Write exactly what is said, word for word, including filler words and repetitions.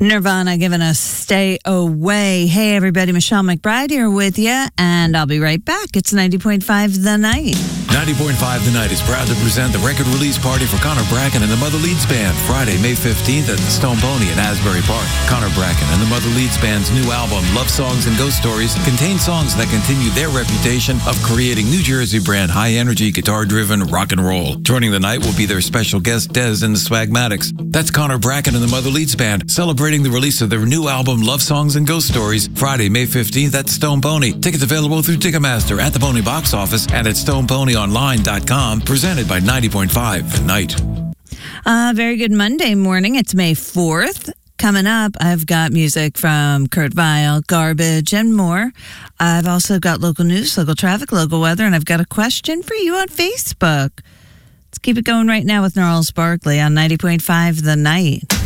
Nirvana giving us Stay Away. Hey, everybody, Michelle McBride here with you, and I'll be right back. It's ninety point five The Night. ninety point five The Night is proud to present the record release party for Connor Bracken and the Mother Leeds Band, Friday, May fifteenth at the Stone Pony in Asbury Park. Connor Bracken and the Mother Leeds Band's new album, Love Songs and Ghost Stories, contain songs that continue their reputation of creating New Jersey brand high-energy, guitar-driven rock and roll. Joining the night will be their special guest, Dez and the Swagmatics. That's Connor Bracken and the Mother Leeds Band, celebrating the release of their new album, Love Songs and Ghost Stories, Friday, May fifteenth at Stone Pony. Tickets available through Ticketmaster, at the Pony Box Office, and at stone pony online dot com. Presented by ninety point five The Night. Uh, very good Monday morning. It's May fourth. Coming up, I've got music from Kurt Vile, Garbage, and more. I've also got local news, local traffic, local weather, and I've got a question for you on Facebook. Let's keep it going right now with Gnarls Barkley on ninety point five The Night.